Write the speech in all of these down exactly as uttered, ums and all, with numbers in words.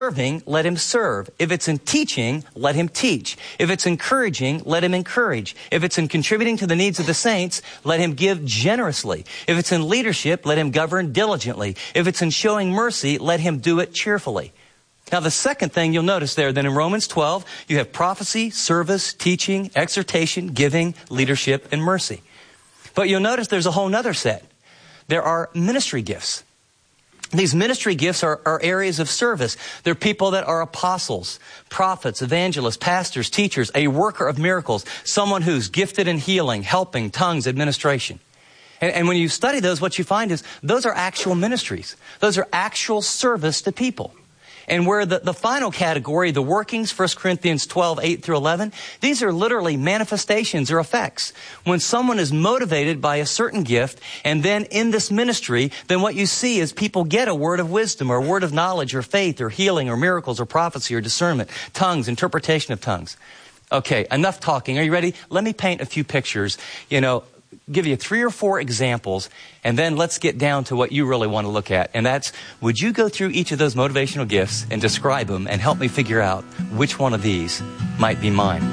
serving, let him serve. If it's in teaching, let him teach. If it's encouraging, let him encourage. If it's in contributing to the needs of the saints, let him give generously. If it's in leadership, let him govern diligently. If it's in showing mercy, let him do it cheerfully. Now, the second thing you'll notice there, then in Romans twelve, you have prophecy, service, teaching, exhortation, giving, leadership, and mercy. But you'll notice there's a whole nother set. There are ministry gifts. These ministry gifts are, are areas of service. They're people that are apostles, prophets, evangelists, pastors, teachers, a worker of miracles, someone who's gifted in healing, helping, tongues, administration. And, and when you study those, what you find is those are actual ministries. Those are actual service to people. And where the, the final category, the workings, First Corinthians twelve, eight through eleven, these are literally manifestations or effects. When someone is motivated by a certain gift, and then in this ministry, then what you see is people get a word of wisdom or a word of knowledge or faith or healing or miracles or prophecy or discernment, tongues, interpretation of tongues. Okay, enough talking. Are you ready? Let me paint a few pictures, you know, give you three or four examples, and then let's get down to what you really want to look at. And that's, would you go through each of those motivational gifts and describe them and help me figure out which one of these might be mine?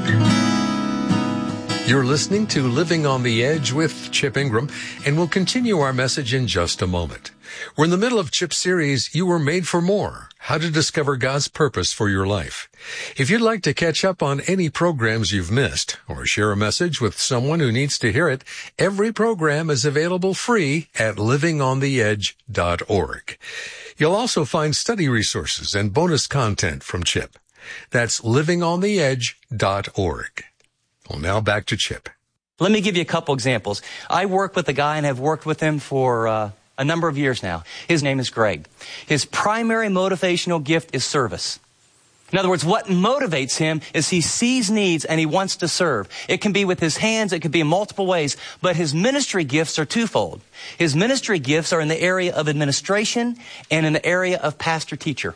You're listening to Living on the Edge with Chip Ingram, and we'll continue our message in just a moment. We're in the middle of Chip's series, You Were Made for More, How to Discover God's Purpose for Your Life. If you'd like to catch up on any programs you've missed or share a message with someone who needs to hear it, every program is available free at living on the edge dot org. You'll also find study resources and bonus content from Chip. That's living on the edge dot org. Well, now back to Chip. Let me give you a couple examples. I work with a guy and have worked with him for uh, a number of years now. His name is Greg. His primary motivational gift is service. In other words, what motivates him is he sees needs and he wants to serve. It can be with his hands, it could be in multiple ways, but his ministry gifts are twofold. His ministry gifts are in the area of administration and in the area of pastor-teacher.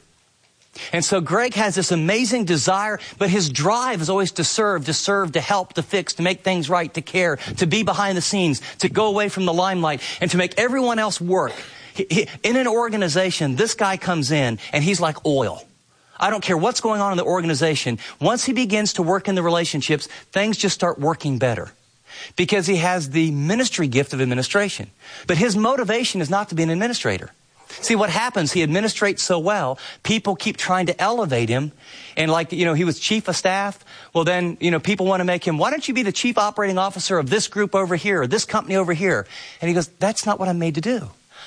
And so Greg has this amazing desire, but his drive is always to serve, to serve, to help, to fix, to make things right, to care, to be behind the scenes, to go away from the limelight, and to make everyone else work. He, he, in an organization, this guy comes in, and he's like oil. I don't care what's going on in the organization. Once he begins to work in the relationships, things just start working better. Because he has the ministry gift of administration. But his motivation is not to be an administrator. See, what happens, he administrates so well, people keep trying to elevate him. And like, you know, he was chief of staff. Well, then, you know, people want to make him, why don't you be the chief operating officer of this group over here, or this company over here? And he goes, that's not what I'm made to do.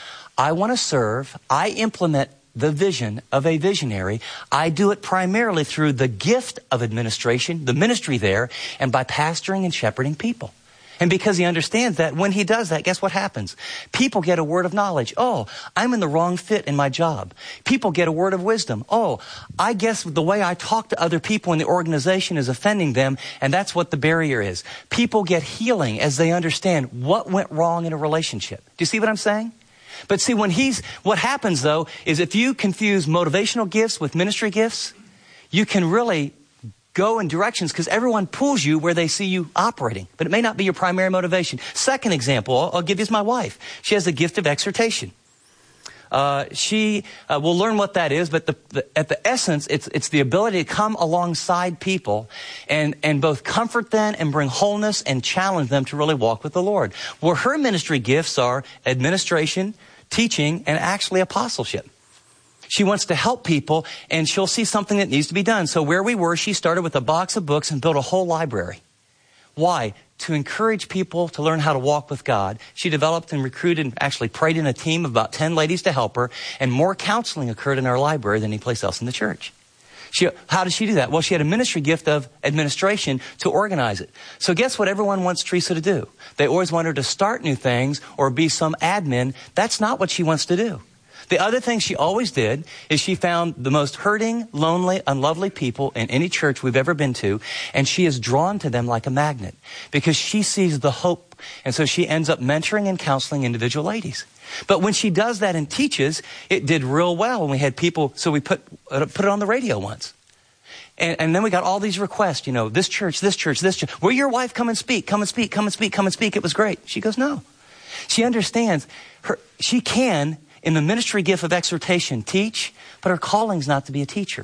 I want to serve. I implement the vision of a visionary. I do it primarily through the gift of administration, the ministry there, and by pastoring and shepherding people. And because he understands that, when he does that, guess what happens? People get a word of knowledge. Oh, I'm in the wrong fit in my job. People get a word of wisdom. Oh, I guess the way I talk to other people in the organization is offending them, and that's what the barrier is. People get healing as they understand what went wrong in a relationship. Do you see what I'm saying? But see, when he's, what happens though, is if you confuse motivational gifts with ministry gifts, you can really go in directions because everyone pulls you where they see you operating. But it may not be your primary motivation. Second example, I'll, I'll give you is my wife. She has the gift of exhortation. Uh, she uh, will learn what that is, but the, the, at the essence, it's, it's the ability to come alongside people and, and both comfort them and bring wholeness and challenge them to really walk with the Lord. Well, her ministry gifts are administration, teaching, and actually apostleship. She wants to help people, and she'll see something that needs to be done. So where we were, she started with a box of books and built a whole library. Why? To encourage people to learn how to walk with God. She developed and recruited and actually prayed in a team of about ten ladies to help her, and more counseling occurred in our library than any place else in the church. She, how did she do that? Well, she had a ministry gift of administration to organize it. So guess what everyone wants Teresa to do? They always want her to start new things or be some admin. That's not what she wants to do. The other thing she always did is she found the most hurting, lonely, unlovely people in any church we've ever been to, and she is drawn to them like a magnet because she sees the hope, and so she ends up mentoring and counseling individual ladies. But when she does that and teaches, it did real well when we had people, so we put, uh, put it on the radio once. And, and then we got all these requests, you know, this church, this church, this church. Will your wife come and speak, come and speak, come and speak, come and speak? It was great. She goes, no. She understands her, she can in the ministry gift of exhortation teach, but her calling's not to be a teacher.